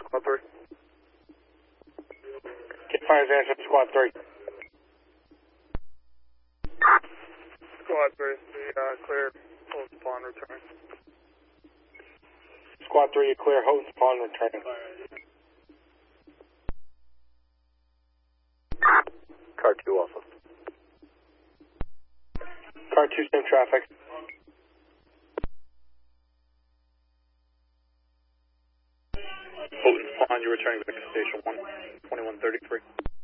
Squad 3. Get fire advance up Squad 3. Squad 3, clear. Hold upon return. Squad 3, you clear host upon returning. Car 2 also. Car 2, same traffic. Houghton Spawn, you're returning back to Station 1, 2133.